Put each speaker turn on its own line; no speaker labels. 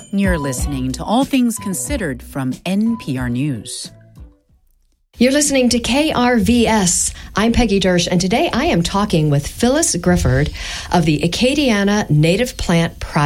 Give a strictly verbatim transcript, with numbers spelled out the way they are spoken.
You're listening to All Things Considered from N P R News.
You're listening to K R V S. I'm Peggy Dersch, and today I am talking with Phyllis Grifford of the Acadiana Native Plant Project.